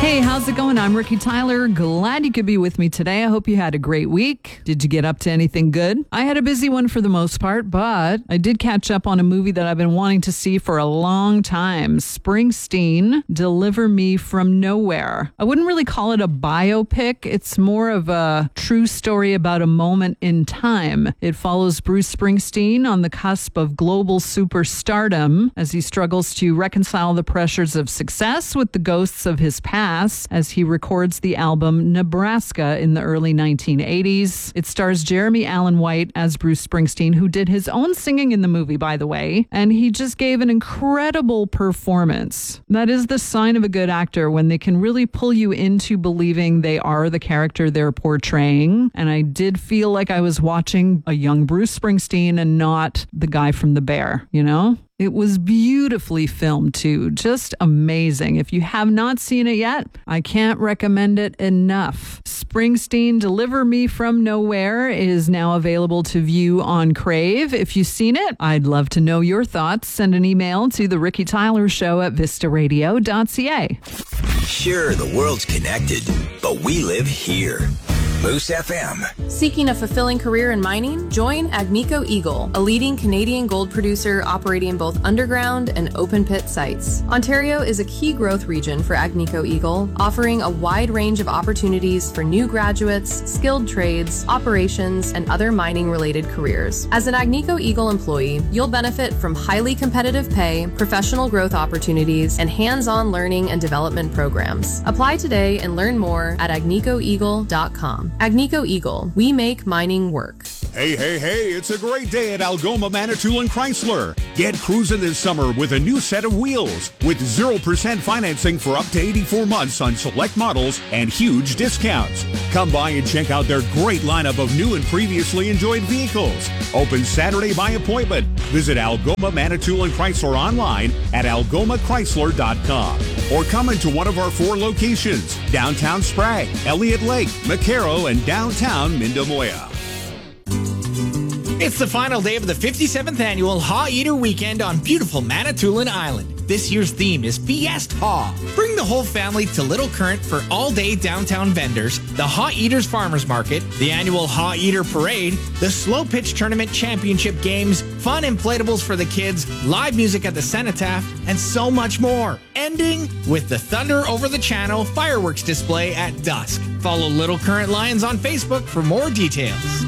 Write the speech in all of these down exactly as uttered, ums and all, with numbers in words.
Hey, how's it going? I'm Ricky Tyler. Glad you could be with me today. I hope you had a great week. Did you get up to anything good? I had a busy one for the most part, but I did catch up on a movie that I've been wanting to see for a long time. Springsteen, Deliver Me From Nowhere. I wouldn't really call it a biopic. It's more of a true story about a moment in time. It follows Bruce Springsteen on the cusp of global superstardom as he struggles to reconcile the pressures of success with the ghosts of his past as he records the album Nebraska in the early nineteen eighties. It stars Jeremy Allen White as Bruce Springsteen, who did his own singing in the movie, by the way, and he just gave an incredible performance. That is the sign of a good actor, when they can really pull you into believing they are the character they're portraying. And I did feel like I was watching a young Bruce Springsteen and not the guy from The Bear, you know? It was beautifully filmed too. Just amazing. If you have not seen it yet, I can't recommend it enough. Springsteen, Deliver Me From Nowhere is now available to view on Crave. If you've seen it, I'd love to know your thoughts. Send an email to the Ricky Tyler Show at vista radio dot c a. Sure, the world's connected, but we live here. Moose F M. Seeking a fulfilling career in mining? Join Agnico Eagle, a leading Canadian gold producer operating both underground and open pit sites. Ontario is a key growth region for Agnico Eagle, offering a wide range of opportunities for new graduates, skilled trades, operations, and other mining-related careers. As an Agnico Eagle employee, you'll benefit from highly competitive pay, professional growth opportunities, and hands-on learning and development programs. Apply today and learn more at agnico eagle dot com. Agnico Eagle, we make mining work. Hey, hey, hey, it's a great day at Algoma Manitoulin Chrysler. Get cruising this summer with a new set of wheels with zero percent financing for up to eighty-four months on select models and huge discounts. Come by and check out their great lineup of new and previously enjoyed vehicles. Open Saturday by appointment. Visit Algoma Manitoulin Chrysler online at algoma chrysler dot com or come into one of our four locations: downtown Sprague, Elliott Lake, McCarroll, and downtown Mindamoya. It's the final day of the fifty-seventh annual Haw Eater Weekend on beautiful Manitoulin Island. This year's theme is Fiesta Haw. Bring the whole family to Little Current for all-day downtown vendors, the Haw Eaters Farmers Market, the annual Haw Eater Parade, the Slow Pitch Tournament Championship Games, fun inflatables for the kids, live music at the Cenotaph, and so much more. Ending with the Thunder Over the Channel fireworks display at dusk. Follow Little Current Lions on Facebook for more details.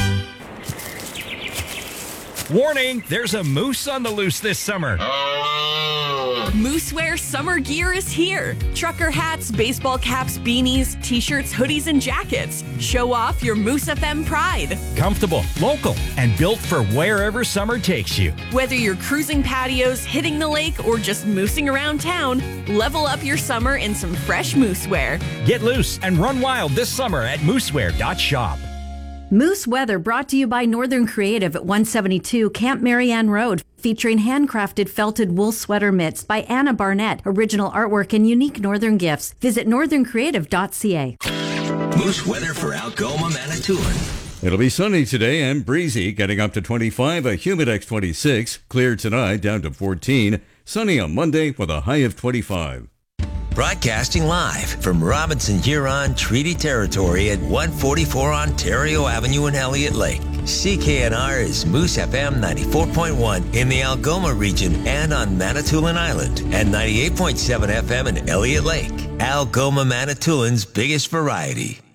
Warning, there's a moose on the loose this summer. Moosewear summer gear is here. Trucker hats, baseball caps, beanies, t-shirts, hoodies, and jackets. Show off your Moose F M pride. Comfortable, local, and built for wherever summer takes you. Whether you're cruising patios, hitting the lake, or just moosing around town, level up your summer in some fresh moosewear. Get loose and run wild this summer at moosewear dot shop. Moose Weather brought to you by Northern Creative at one seventy-two Camp Marianne Road, featuring handcrafted felted wool sweater mitts by Anna Barnett, original artwork and unique Northern gifts. Visit northern creative dot c a. Moose weather for Algoma, Manitoulin. It'll be sunny today and breezy, getting up to twenty-five, a Humidex twenty-six, clear tonight down to fourteen, sunny on Monday with a high of twenty-five. Broadcasting live from Robinson Huron Treaty Territory at one forty-four Ontario Avenue in Elliott Lake. C K N R is Moose F M ninety-four point one in the Algoma region and on Manitoulin Island, and ninety-eight point seven F M in Elliott Lake. Algoma Manitoulin's biggest variety.